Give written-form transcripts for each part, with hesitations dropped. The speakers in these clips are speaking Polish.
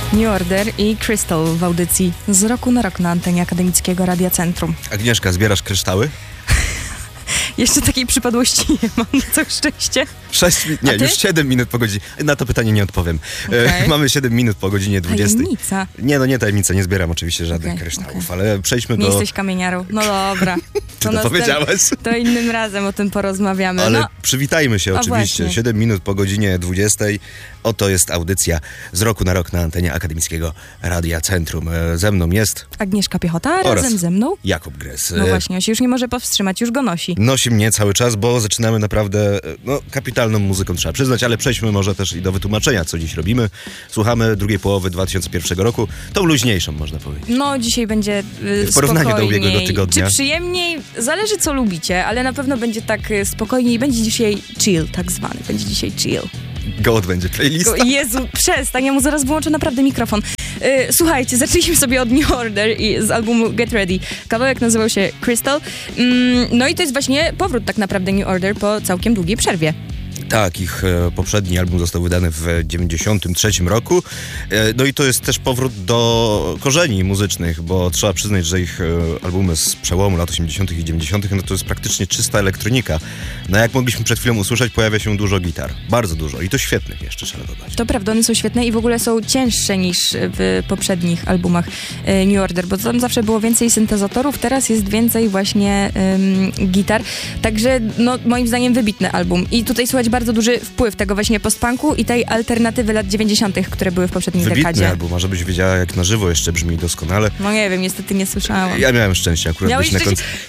New Order i Crystal w audycji Z roku na rok na antenie Akademickiego Radia Centrum. Agnieszka, zbierasz kryształy? Jeszcze takiej przypadłości nie mam, na całe szczęście. Już 7 minut po godzinie. Na to pytanie nie odpowiem. Okay. Mamy 7 minut po godzinie 20. Tajemnica. Nie tajemnica, nie zbieram oczywiście żadnych kryształów, ale przejdźmy nie do... Nie jesteś kamieniarą. No dobra. Ty to powiedziałaś. To innym razem o tym porozmawiamy. Ale przywitajmy się oczywiście. Właśnie. 7 minut po godzinie 20. Oto jest audycja Z roku na rok na antenie Akademickiego Radia Centrum. Ze mną jest... Agnieszka Piechota, a razem ze mną... Jakub Gres. No właśnie, on się już nie może powstrzymać, już go nosi. Nosi mnie cały czas, bo zaczynamy naprawdę, kapitalną muzyką, trzeba przyznać, ale przejdźmy może też i do wytłumaczenia, co dziś robimy. Słuchamy drugiej połowy 2001 roku, tą luźniejszą, można powiedzieć. No, dzisiaj będzie w porównaniu do ubiegłego tygodnia. Czy przyjemniej? Zależy, co lubicie, ale na pewno będzie tak spokojniej. Będzie dzisiaj chill, tak zwany. Będzie dzisiaj chill. Gołd będzie playlista. Jezu, przestań, ja mu zaraz wyłączę naprawdę mikrofon. Słuchajcie, zaczęliśmy sobie od New Order i z albumu Get Ready. Kawałek nazywał się Crystal. No i to jest właśnie powrót tak naprawdę New Order po całkiem długiej przerwie. Tak, ich poprzedni album został wydany w 1993 roku. No i to jest też powrót do korzeni muzycznych, bo trzeba przyznać, że ich albumy z przełomu lat 80. i 90. no to jest praktycznie czysta elektronika. No jak mogliśmy przed chwilą usłyszeć, pojawia się dużo gitar. Bardzo dużo. I to świetnych jeszcze trzeba dodać. To prawda, one są świetne i w ogóle są cięższe niż w poprzednich albumach New Order, bo tam zawsze było więcej syntezatorów, teraz jest więcej właśnie gitar. Także no moim zdaniem wybitny album. I tutaj słuchać bardzo duży wpływ tego właśnie postpunku i tej alternatywy lat 90., które były w poprzedniej wybitny dekadzie. Album, a żebyś wiedziała, jak na żywo jeszcze brzmi doskonale. No nie wiem, niestety nie słyszałam. Ja miałem szczęście akurat być na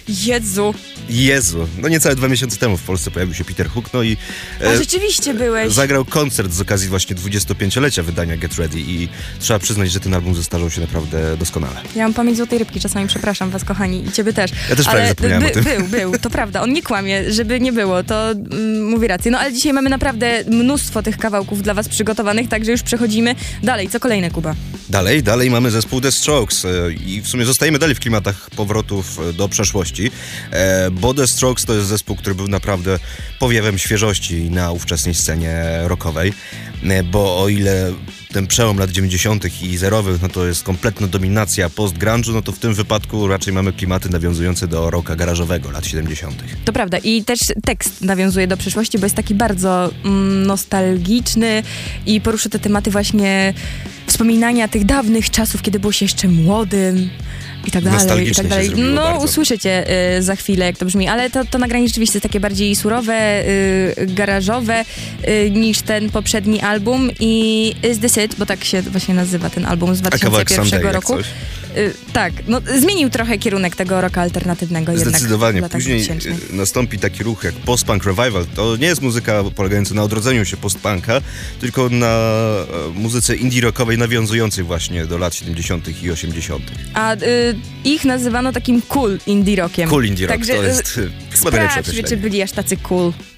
Jezu. No niecałe 2 miesiące temu w Polsce pojawił się Peter Hook, no i... A rzeczywiście byłeś. Zagrał koncert z okazji właśnie 25-lecia wydania Get Ready i trzeba przyznać, że ten album zestarzał się naprawdę doskonale. Ja mam pamięć złotej rybki, czasami przepraszam was, kochani, i ciebie też. Ja też prawie zapomniałem o tym. Był, to prawda, on nie kłamie, żeby nie było, to mówi rację. No ale dzisiaj mamy naprawdę mnóstwo tych kawałków dla was przygotowanych, także już przechodzimy dalej. Co kolejne, Kuba? Dalej mamy zespół The Strokes i w sumie zostajemy dalej w klimatach powrotów do przeszłości, bo The Strokes to jest zespół, który był naprawdę powiewem świeżości na ówczesnej scenie rockowej, bo o ile ten przełom lat 90. i zerowych, no to jest kompletna dominacja post-grunge'u, no to w tym wypadku raczej mamy klimaty nawiązujące do rocka garażowego lat 70. To prawda i też tekst nawiązuje do przeszłości, bo jest taki bardzo nostalgiczny i porusza te tematy właśnie wspominania tych dawnych czasów, kiedy było się jeszcze młodym. I tak dalej, i tak dalej. No, bardzo. Usłyszycie za chwilę, jak to brzmi, ale to nagranie rzeczywiście jest takie bardziej surowe, garażowe niż ten poprzedni album i Is This It, bo tak się właśnie nazywa ten album z 2001 roku. Tak, no zmienił trochę kierunek tego rocka alternatywnego jednak. Zdecydowanie. Później nastąpi taki ruch jak post-punk revival. To nie jest muzyka polegająca na odrodzeniu się post-punka, tylko na muzyce indie rockowej nawiązującej właśnie do lat 70. i 80. A ich nazywano takim cool indie rockiem. Cool indie rock, także, to jest chyba najlepsze określenie. Czy byli aż tacy cool.